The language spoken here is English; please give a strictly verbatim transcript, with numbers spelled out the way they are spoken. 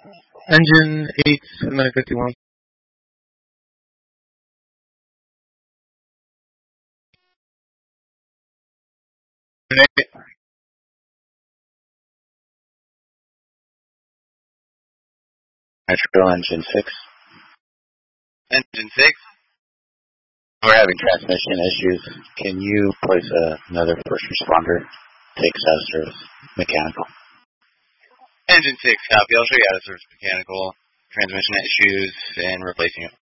Engine eight, minute fifty-one. Metro engine six. Engine six. We're having transmission issues. Can you place a, another first responder? Takes out of service. Mechanical. Engine six, copy. I'll show you how to service mechanical. Transmission issues and replacing it.